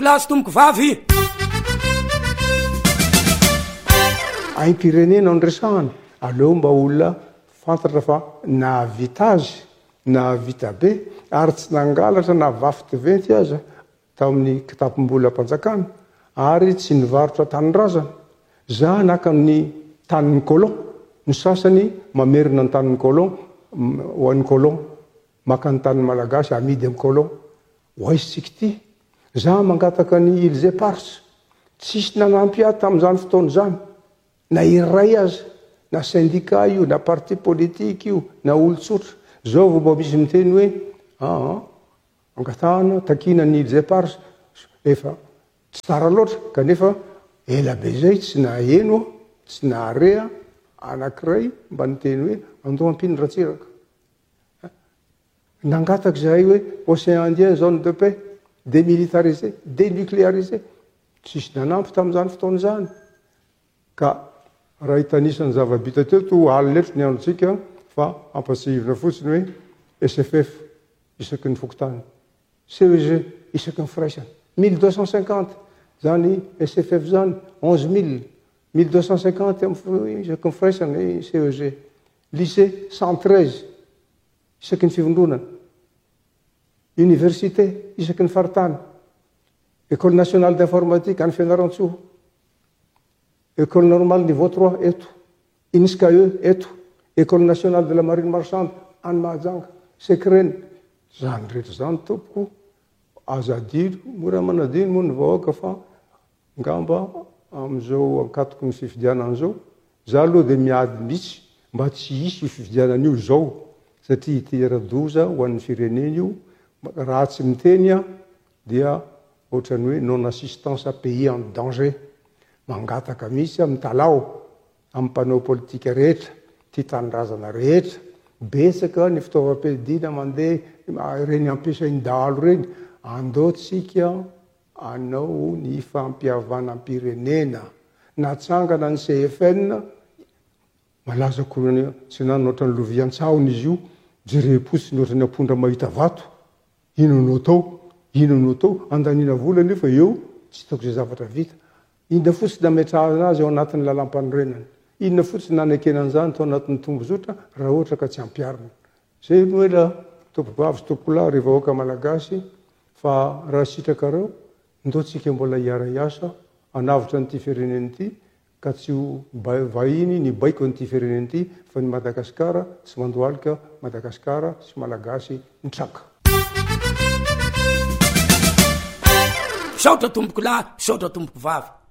tomboko lahy sy tomboko vavy. Aim-pirenena nresahany aleo mba olona fantatra fa nahavita azy nahavita be ary tsy nangalatra na vafy diventy aza tamin'ny kitapom-bola mpanjakana ary tsy nivarotra tanyrazana za naka ny tanin'ny colon ny sasany mamerina ny tanin'ny colon ho an'ny colon maka ny tanin'ny malagasy amidy amin'ny colon hoaisitsika ty za mangataka ny Ilze Pars tsisy nanampy ahy tamin'izany fotoana zany na iray aza na syndicat io na parti politique io na olotsotra zao vao mba misy miteny hoe angatahana takina ny Ilze Pars efa tsy tsara loatra kanefa ela be zay tsy naheno tsy naharea anankiray mba niteny hoe andao ampiny ratsiraka nangataka zahay hoe Océan Indien zone de paix démilitarisé dénucléarisé tsisy nanampy tamin'izany fotoana zany ka raha hitanisany zava-bita teto aliletro ny androtsika fa ampatsihivina fotsiny hoe SFF isaky ny fokotany CEG isaky ny firaisany 1250 zany SFF zany 11 1250 isaky ny firaisany CEG lycée 113 isaky ny fivondronana université isaky ny faritany école nationale d'informatique any Fianaratsoa école normale niveau 3 eto INSCAE eto école nationale de la marine marchande any Mahajanga Sekreny zany rehetra zany tompoko azadilo mora manadino moa ny vahoaka fa ngamba am'izao ankatoko ny fifidianana zao za aloha dia miady mihitsy mba tsy hisy fifidianana io zao satria itera-doza ho an'ny firenena io raha tsy miteny dia ohatrany hoe non assistance à pays en danger mangataka mihitsy amin'ny talao amin'ny mpanao politika rehetra ty tanyrazana rehetra betsaka ny fitaovam-piadina mandeha reny ampiasainy dahalo reny andaotsika anao ny fampiavanam-pirenena natsangana ny CFN malaza korany tsy nany ohatrany lovian-tsahony izy io jerepotsiny ohatrany ampondra mahita vato inonao tao andanina vola nefa eo tsy hitako zay zavatra vita inona fotsiny nametrahana azy ao anatin'ny lalam-panorenana inona fotsiny nanekenan'izany tao anatin'ny tombozotra raha ohatra ka tsy ampiarina zay no hoe la tompokavy sy tompokolahy rehefa vahoaka malagasy fa raha sitrakareo ndotsika mbola hiara-iasa anavitra n'ity firenena ity ka tsy vahiny ny baiko n'ity firenena ity fa ny Madagasikara tsy mandohalika Madagasikara sy malagasy nitraka saotra tomboko lahy saotra tomboko vavy